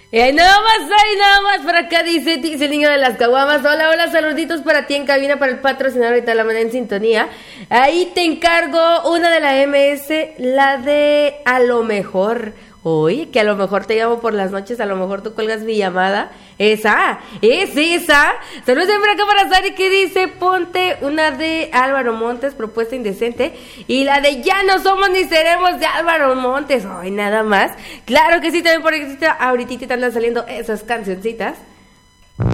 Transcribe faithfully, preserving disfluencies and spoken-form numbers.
Eh, nada más, hay nada más para acá, dice, dice el niño de las caguamas. Hola, hola, saluditos para ti en cabina, para el patrocinador ahorita la manera en sintonía. Ahí te encargo una de la M S, la de a lo mejor. Oye, que a lo mejor te llamo por las noches, a lo mejor tú cuelgas mi llamada. Esa, es esa. Saludos siempre acá para Sari, que dice, ponte una de Álvaro Montes, Propuesta Indecente, y la de Ya no somos ni seremos de Álvaro Montes. Ay, nada más. Claro que sí, también por ahí ahorita te andan saliendo esas cancioncitas.